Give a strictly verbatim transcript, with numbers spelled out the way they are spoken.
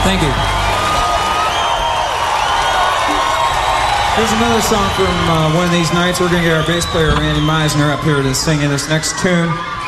Thank you. Here's another song from uh, one of these nights. We're going to get our bass player, Randy Meisner, up here to sing in this next tune.